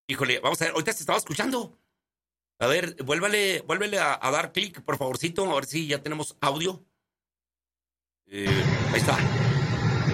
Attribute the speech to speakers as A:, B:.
A: Híjole, vamos a ver, ahorita se estaba escuchando. A ver, vuélvele a dar clic, por favorcito, a ver si ya tenemos audio. Ahí está.